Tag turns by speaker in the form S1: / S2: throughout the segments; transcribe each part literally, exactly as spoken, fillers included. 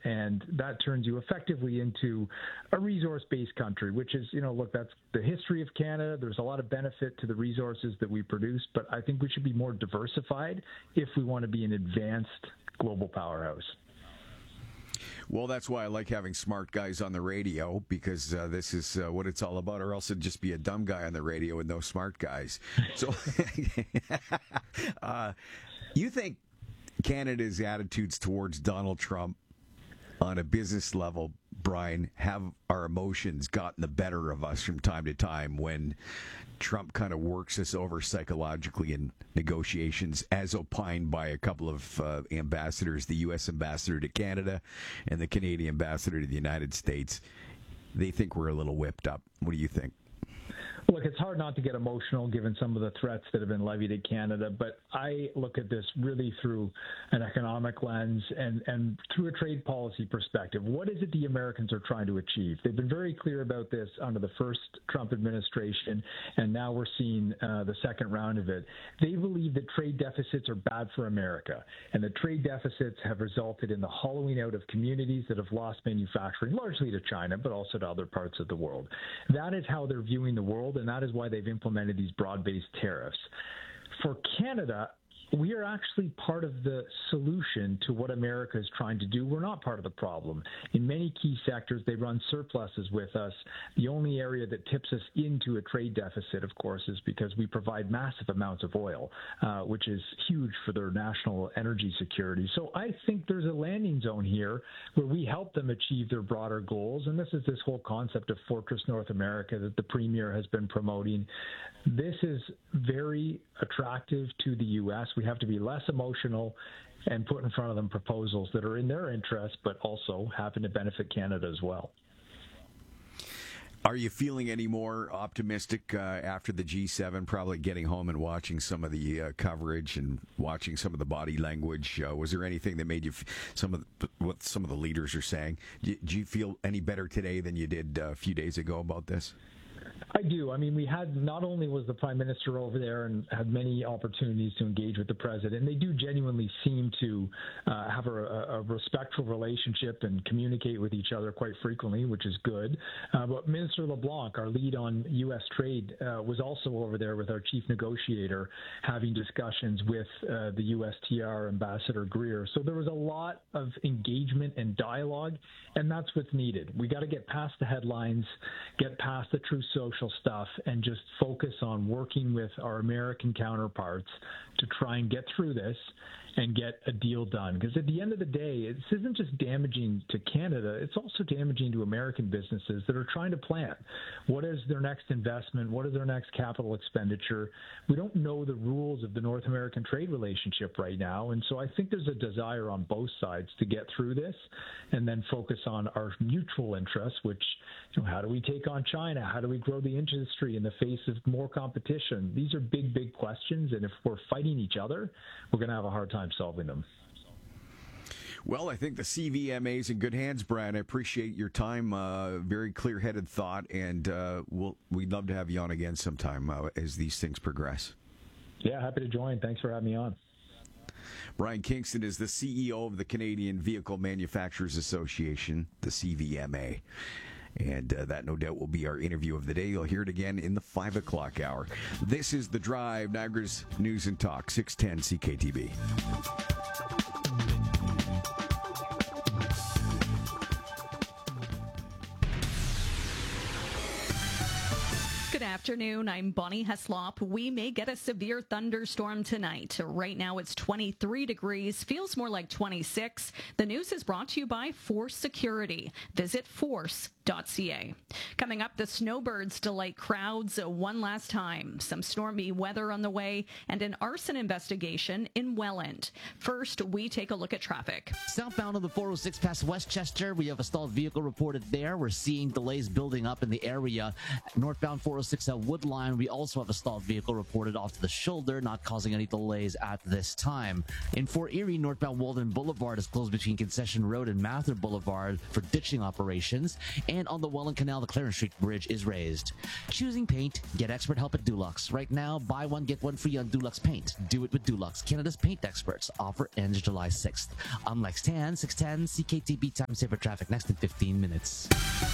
S1: And that turns you effectively into a resource-based country, which is, you know, look, that's the history of Canada. There's a lot of benefit to the resources that we produce, but I think we should be more diversified if we want to be an advanced global powerhouse.
S2: Well, that's why I like having smart guys on the radio, because uh, this is uh, what it's all about, or else it'd just be a dumb guy on the radio with no smart guys. So, uh, you think Canada's attitudes towards Donald Trump on a business level, Brian, have our emotions gotten the better of us from time to time when Trump kind of works us over psychologically in negotiations, as opined by a couple of uh, ambassadors, the U S ambassador to Canada and the Canadian ambassador to the United States? They think we're a little whipped up. What do you think?
S1: Look, it's hard not to get emotional given some of the threats that have been levied at Canada, but I look at this really through an economic lens and, and through a trade policy perspective. What is it the Americans are trying to achieve? They've been very clear about this under the first Trump administration, and now we're seeing uh, the second round of it. They believe that trade deficits are bad for America, and the trade deficits have resulted in the hollowing out of communities that have lost manufacturing, largely to China, but also to other parts of the world. That is how they're viewing the world, and that is why they've implemented these broad-based tariffs. For Canada, we are actually part of the solution to what America is trying to do. We're not part of the problem. In many key sectors, they run surpluses with us. The only area that tips us into a trade deficit, of course, is because we provide massive amounts of oil, uh, which is huge for their national energy security. So I think there's a landing zone here where we help them achieve their broader goals. And this is this whole concept of Fortress North America that the Premier has been promoting. This is very attractive to the U S. We have to be less emotional and put in front of them proposals that are in their interest, but also happen to benefit Canada as well.
S2: Are you feeling any more optimistic uh, after the G seven, probably getting home and watching some of the uh, coverage and watching some of the body language? Uh, was there anything that made you, f- some of the, what some of the leaders are saying, do, do you feel any better today than you did uh, a few days ago about this?
S1: I do. I mean, we had, not only was the Prime Minister over there and had many opportunities to engage with the President, they do genuinely seem to uh, have a, a respectful relationship and communicate with each other quite frequently, which is good. Uh, but Minister LeBlanc, our lead on U S trade, uh, was also over there with our chief negotiator having discussions with uh, the U S T R Ambassador Greer. So there was a lot of engagement and dialogue, and that's what's needed. We got to get past the headlines, get past the true social stuff, and just focus on working with our American counterparts to try and get through this and get a deal done. Because at the end of the day, this isn't just damaging to Canada, it's also damaging to American businesses that are trying to plan. What is their next investment? What is their next capital expenditure? We don't know the rules of the North American trade relationship right now, and so I think there's a desire on both sides to get through this and then focus on our mutual interests, which, you know, how do we take on China? How do we grow the industry in the face of more competition? These are big, big questions, and if we're fighting each other, we're going to have a hard time solving them.
S2: Well, I think the C V M A is in good hands, Brian. I appreciate your time. Uh, very clear-headed thought, and uh, we'll, we'd love to have you on again sometime uh, as these things progress.
S1: Yeah, happy to join. Thanks for having me on.
S2: Brian Kingston is the C E O of the Canadian Vehicle Manufacturers Association, the C V M A. And uh, that, no doubt, will be our interview of the day. You'll hear it again in the five o'clock hour. This is The Drive, Niagara's News and Talk, six ten C K T B.
S3: Good afternoon. I'm Bonnie Heslop. We may get a severe thunderstorm tonight. Right now it's twenty-three degrees, feels more like twenty-six. The news is brought to you by Force Security. Visit force dot c a. Coming up, the snowbirds delight crowds one last time. Some stormy weather on the way and an arson investigation in Welland. First, we take a look at traffic.
S4: Southbound on the four oh six past Westchester, we have a stalled vehicle reported there. We're seeing delays building up in the area. Northbound four oh six at Woodline, we also have a stalled vehicle reported off to the shoulder, not causing any delays at this time. In Fort Erie, northbound Walden Boulevard is closed between Concession Road and Mather Boulevard for ditching operations. And on the Welland Canal, the Clarence Street Bridge is raised. Choosing paint, get expert help at Dulux. Right now, buy one, get one free on Dulux Paint. Do it with Dulux, Canada's paint experts. Offer ends July sixth. I'm Lex Tan, six ten C K T B Time Saver Traffic next in fifteen minutes.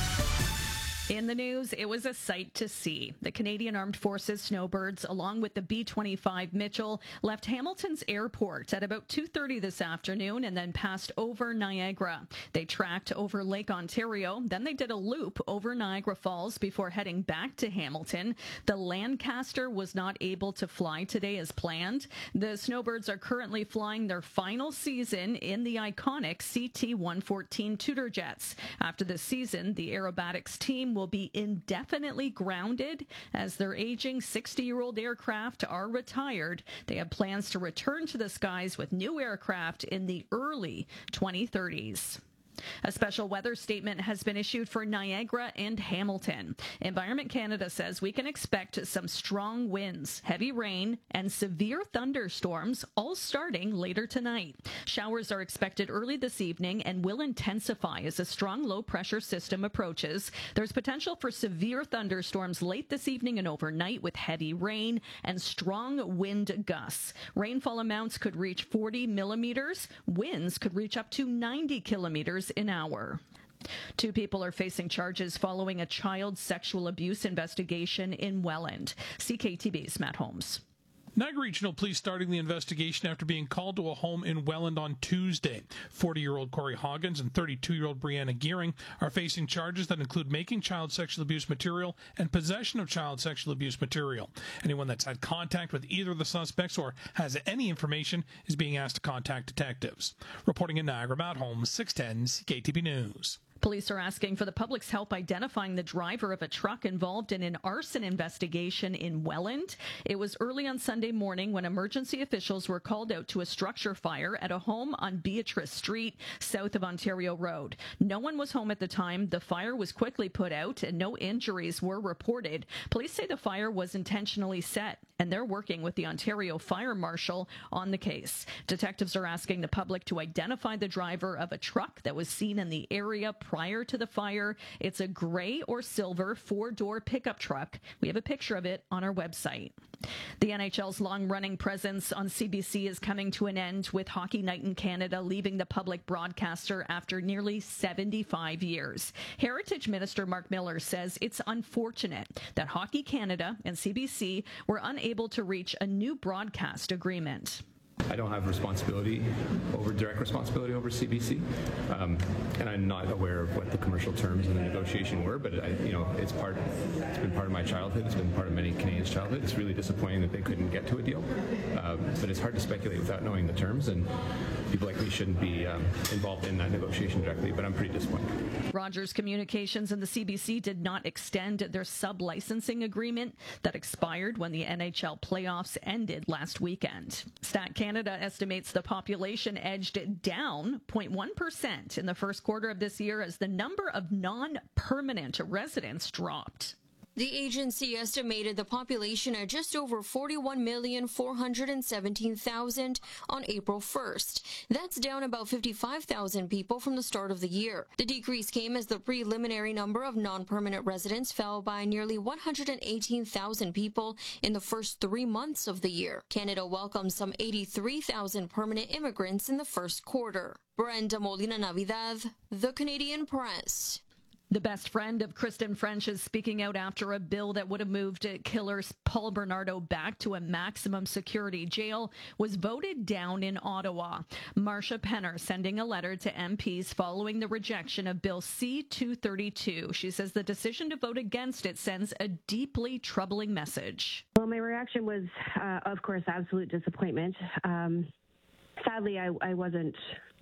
S3: In the news, it was a sight to see. The Canadian Armed Forces snowbirds, along with the B twenty-five Mitchell, left Hamilton's airport at about two thirty this afternoon and then passed over Niagara. They tracked over Lake Ontario, then they did a loop over Niagara Falls before heading back to Hamilton. The Lancaster was not able to fly today as planned. The snowbirds are currently flying their final season in the iconic C T one fourteen Tudor jets. After the season, the aerobatics team will be indefinitely grounded as their aging sixty-year-old aircraft are retired. They have plans to return to the skies with new aircraft in the early twenty thirties. A special weather statement has been issued for Niagara and Hamilton. Environment Canada says we can expect some strong winds, heavy rain, and severe thunderstorms, all starting later tonight. Showers are expected early this evening and will intensify as a strong low-pressure system approaches. There's potential for severe thunderstorms late this evening and overnight with heavy rain and strong wind gusts. Rainfall amounts could reach forty millimeters. Winds could reach up to ninety kilometers an hour. Two people are facing charges following a child sexual abuse investigation in Welland. C K T B's Matt Holmes.
S5: Niagara Regional Police starting the investigation after being called to a home in Welland on Tuesday. forty-year-old Corey Hoggins and thirty-two-year-old Brianna Gearing are facing charges that include making child sexual abuse material and possession of child sexual abuse material. Anyone that's had contact with either of the suspects or has any information is being asked to contact detectives. Reporting in Niagara, Matt Holmes, six ten C K T B News.
S3: Police are asking for the public's help identifying the driver of a truck involved in an arson investigation in Welland. It was early on Sunday morning when emergency officials were called out to a structure fire at a home on Beatrice Street, south of Ontario Road. No one was home at the time. The fire was quickly put out and no injuries were reported. Police say the fire was intentionally set, and they're working with the Ontario Fire Marshal on the case. Detectives are asking the public to identify the driver of a truck that was seen in the area prior to the fire. It's a gray or silver four-door pickup truck. We have a picture of it on our website. The N H L's long-running presence on C B C is coming to an end, with Hockey Night in Canada leaving the public broadcaster after nearly seventy-five years. Heritage Minister Mark Miller says it's unfortunate that Hockey Canada and C B C were unable to reach a new broadcast agreement.
S6: I don't have responsibility over direct responsibility over C B C, um, and I'm not aware of what the commercial terms in the negotiation were. But I, you know, it's part. It's been part of my childhood. It's been part of many Canadians' childhood. It's really disappointing that they couldn't get to a deal. Um, but it's hard to speculate without knowing the terms, and people like me shouldn't be um, involved in that negotiation directly. But I'm pretty disappointed.
S3: Rogers Communications and the C B C did not extend their sub-licensing agreement that expired when the N H L playoffs ended last weekend. Stat Canada estimates the population edged down zero point one percent in the first quarter of this year as the number of non-permanent residents dropped.
S7: The agency estimated the population at just over forty-one million four hundred seventeen thousand on April first. That's down about fifty-five thousand people from the start of the year. The decrease came as the preliminary number of non-permanent residents fell by nearly one hundred eighteen thousand people in the first three months of the year. Canada welcomed some eighty-three thousand permanent immigrants in the first quarter. Brenda Molina Navidad, The Canadian Press.
S3: The best friend of Kristen French is speaking out after a bill that would have moved killer Paul Bernardo back to a maximum security jail was voted down in Ottawa. Marsha Penner sending a letter to M Ps following the rejection of Bill C two thirty-two. She says the decision to vote against it sends a deeply troubling message.
S8: Well, my reaction was, uh, of course, absolute disappointment. Um, sadly, I, I wasn't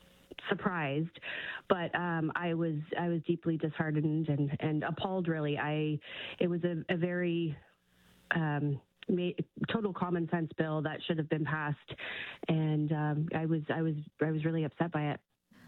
S8: surprised, but um, I was I was deeply disheartened and, and appalled. Really, I it was a, a very um, ma- total common sense bill that should have been passed, and um, I was I was I was really upset by it.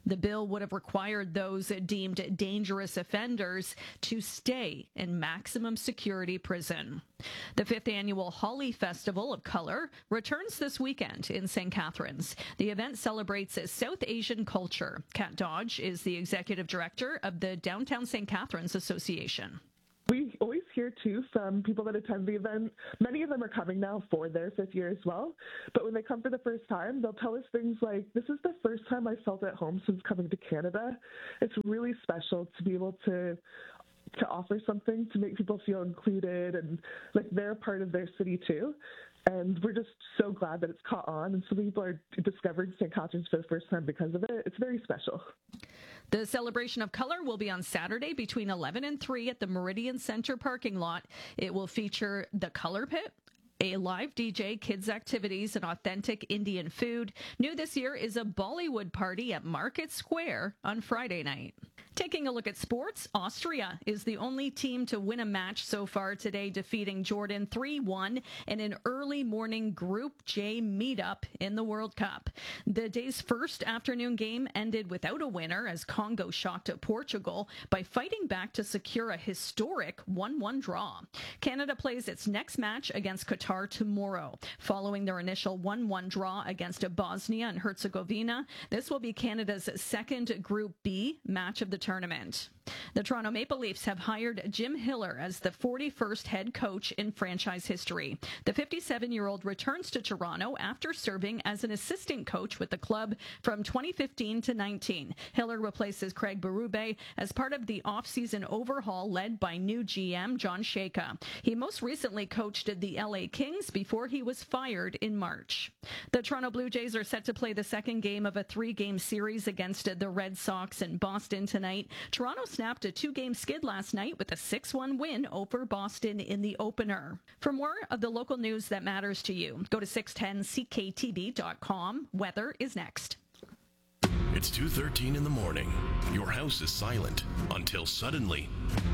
S3: The bill would have required those deemed dangerous offenders to stay in maximum security prison. The fifth annual Holi Festival of Color returns this weekend in Saint Catharines. The event celebrates South Asian culture. Kat Dodge is the executive director of the Downtown Saint Catharines Association.
S9: We always hear, too, from people that attend the event. Many of them are coming now for their fifth year as well. But when they come for the first time, they'll tell us things like, this is the first time I felt at home since coming to Canada. It's really special to be able to to offer something to make people feel included and like they're a part of their city, too. And we're just so glad that it's caught on. And so people are discovered Saint Catharines for the first time because of it. It's very special.
S3: The celebration of color will be on Saturday between eleven and three at the Meridian Center parking lot. It will feature the Color Pit, a live D J, kids activities, and authentic Indian food. New this year is a Bollywood party at Market Square on Friday night. Taking a look at sports, Austria is the only team to win a match so far today, defeating Jordan three one in an early morning Group J meetup in the World Cup. The day's first afternoon game ended without a winner as Congo shocked Portugal by fighting back to secure a historic one one draw. Canada plays its next match against Qatar tomorrow. Following their initial one one draw against Bosnia and Herzegovina, this will be Canada's second Group B match of the tournament. The Toronto Maple Leafs have hired Jim Hiller as the forty-first head coach in franchise history. The fifty-seven-year-old returns to Toronto after serving as an assistant coach with the club from twenty fifteen to nineteen. Hiller replaces Craig Berube as part of the off-season overhaul led by new G M John Shaka. He most recently coached the L A Kings before he was fired in March. The Toronto Blue Jays are set to play the second game of a three-game series against the Red Sox in Boston tonight. Toronto snapped a two-game skid last night with a six one win over Boston in the opener. For more of the local news that matters to you, go to six ten C K T B dot com. Weather is next.
S10: It's two thirteen in the morning. Your house is silent until suddenly,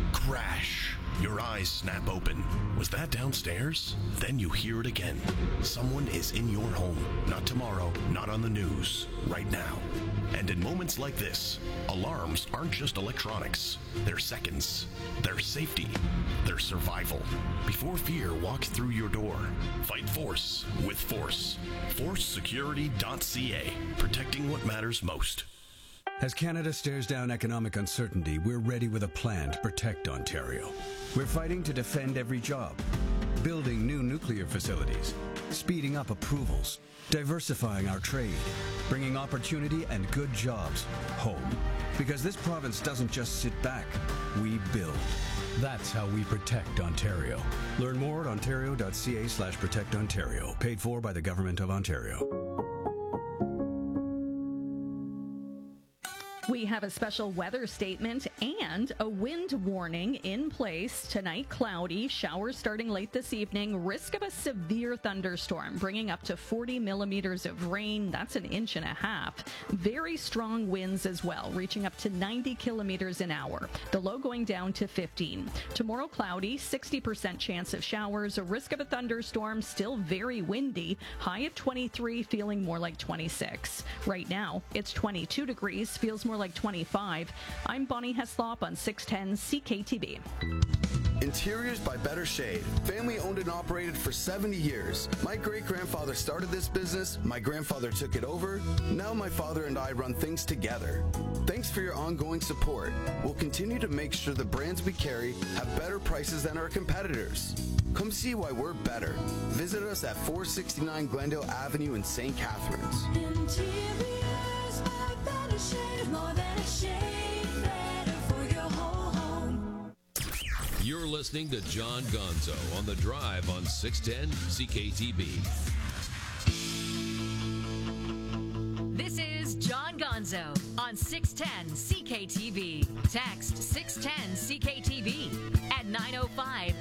S10: crash. Your eyes snap open. Was that downstairs? Then you hear it again. Someone is in your home. Not tomorrow, not on the news. Right now. And in moments like this, alarms aren't just electronics. They're seconds. They're safety. They're survival. Before fear walks through your door, fight force with force. force security dot c a. Protecting what matters most.
S11: As Canada stares down economic uncertainty, we're ready with a plan to protect Ontario. We're fighting to defend every job, building new nuclear facilities, speeding up approvals, diversifying our trade, bringing opportunity and good jobs home. Because this province doesn't just sit back, we build. That's how we protect Ontario. Learn more at ontario dot c a slash protect Ontario. Paid for by the Government of Ontario.
S3: We have a special weather statement and a wind warning in place. Tonight, cloudy, showers starting late this evening, risk of a severe thunderstorm, bringing up to forty millimeters of rain. That's an inch and a half. Very strong winds as well, reaching up to ninety kilometers an hour. The low going down to fifteen. Tomorrow, cloudy, sixty percent chance of showers, a risk of a thunderstorm, still very windy. High of twenty-three, feeling more like twenty-six. Right now, it's twenty-two degrees, feels more like twenty-five. I'm Bonnie Heslop on six ten C K T B.
S12: Interiors by Better Shade. Family owned and operated for seventy years. My great-grandfather started this business, my grandfather took it over, now my father and I run things together. Thanks for your ongoing support. We'll continue to make sure the brands we carry have better prices than our competitors. Come see why we're better. Visit us at four sixty-nine Glendale Avenue in Saint Catharines.
S13: Interiors by Better Shade, more than a shade, better for your whole home.
S14: You're listening to John Gonzo on The Drive on six ten C K T B.
S15: This is John Gonzo on six ten C K T B. Text six ten C K T B at nine oh five